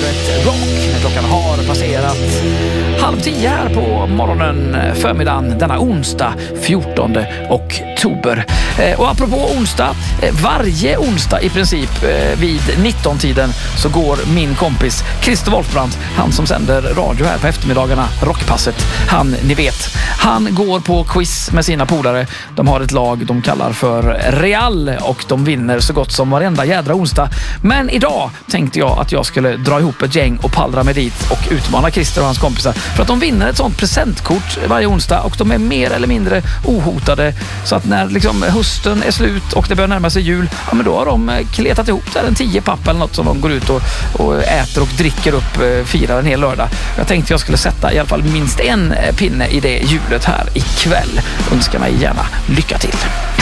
Pirate Rock när klockan har passerat 9:30 här på morgonen, förmiddagen denna onsdag 14 oktober. Och apropå onsdag, varje onsdag i princip vid 19-tiden så går min kompis Christer Wolfbrandt, han som sänder radio här på eftermiddagarna, Rockpasset, ni vet, han går på quiz med sina polare. De har ett lag de kallar för Real och de vinner så gott som varenda jädra onsdag. Men idag tänkte jag att jag skulle dra ihop ett gäng och pallra med dit och utmana Christer och hans kompisar för att de vinner ett sånt presentkort varje onsdag och de är mer eller mindre ohotade, så att när liksom hösten är slut och det börjar närma sig jul, ja men då har de kletat ihop där en 10 papp eller något som de går ut och äter och dricker upp, firar en hel lördag. Jag tänkte jag skulle sätta i alla fall minst en pinne i det hjulet här ikväll. Önskar mig gärna lycka till.